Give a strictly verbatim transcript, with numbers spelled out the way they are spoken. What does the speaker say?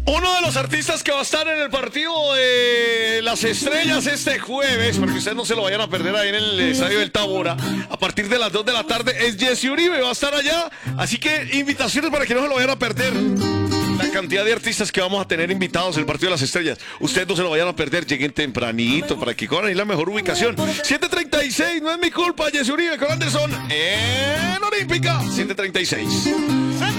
Uno de los artistas que va a estar en el partido de las estrellas este jueves, para que ustedes no se lo vayan a perder ahí en el estadio del Tábora, a partir de las dos de la tarde, es Jesse Uribe, va a estar allá. Así que invitaciones para que no se lo vayan a perder. La cantidad de artistas que vamos a tener invitados en el partido de las estrellas. Ustedes no se lo vayan a perder, lleguen tempranito para que cojan ahí la mejor ubicación. siete treinta y seis, no es mi culpa, Jesse Uribe con Anderson en Olímpica. siete treinta y seis.